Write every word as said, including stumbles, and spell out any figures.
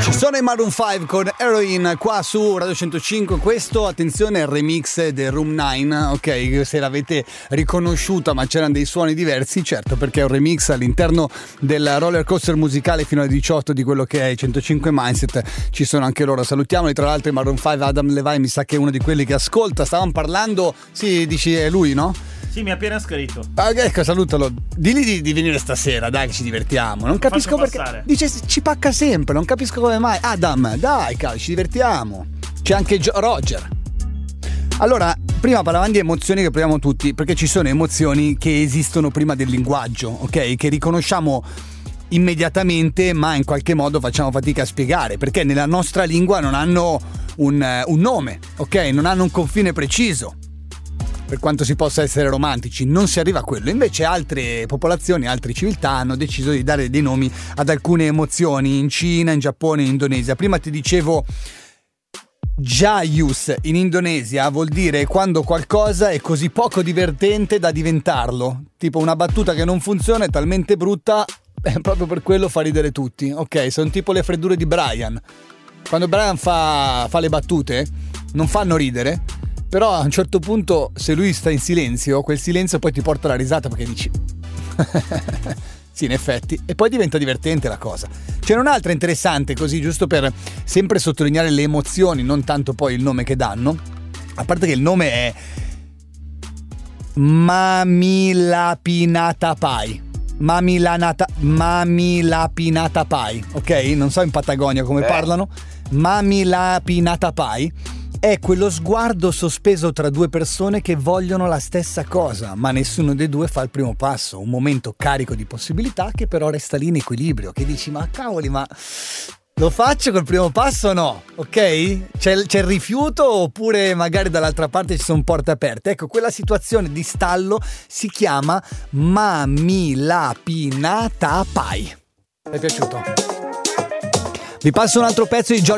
Sono i Maroon cinque con Heroin qua su Radio centocinque. Questo, attenzione, è il remix del Room nove, ok? Se l'avete riconosciuta, ma c'erano dei suoni diversi, certo, perché è un remix all'interno del roller coaster musicale fino alle diciotto di quello che è il centocinque Mindset. Ci sono anche loro, salutiamoli. Tra l'altro i Maroon cinque, Adam Levine mi sa che è uno di quelli che ascolta. Stavamo parlando, sì, dici è lui, no? Sì, mi ha appena scritto. Ah, ecco, salutalo. Digli di, di venire stasera, dai, che ci divertiamo. Non capisco perché. Passare. Dice ci pacca sempre, non capisco come mai. Adam, dai, cazzo, ci divertiamo. C'è anche Gio- Roger. Allora, prima parlavamo di emozioni che proviamo tutti, perché ci sono emozioni che esistono prima del linguaggio, ok? Che riconosciamo immediatamente, ma in qualche modo facciamo fatica a spiegare, perché nella nostra lingua non hanno un, un nome, ok? Non hanno un confine preciso. Per quanto si possa essere romantici, non si arriva a quello. Invece altre popolazioni, altre civiltà hanno deciso di dare dei nomi ad alcune emozioni in Cina, in Giappone, in Indonesia. Prima ti dicevo Jayus in Indonesia vuol dire quando qualcosa è così poco divertente da diventarlo. Tipo una battuta che non funziona è talmente brutta, eh, proprio per quello fa ridere tutti. Ok, sono tipo le freddure di Brian. Quando Brian fa, fa le battute non fanno ridere, però a un certo punto se lui sta in silenzio, quel silenzio poi ti porta alla risata perché dici sì, in effetti, e poi diventa divertente la cosa. C'era un'altra interessante, così giusto per sempre sottolineare le emozioni, non tanto poi il nome che danno, a parte che il nome è Mamilapinatapai. Mamilanata, Mamilapinatapai, ok? Non so in Patagonia come eh. parlano. Mamilapinatapai è quello sguardo sospeso tra due persone che vogliono la stessa cosa, ma nessuno dei due fa il primo passo. Un momento carico di possibilità che però resta lì in equilibrio, che dici ma cavoli, ma lo faccio col primo passo o no? Ok? C'è, c'è il rifiuto oppure magari dall'altra parte ci sono porte aperte? Ecco, quella situazione di stallo si chiama Mamilapinatapai. Mi è piaciuto? Vi passo un altro pezzo di Jolly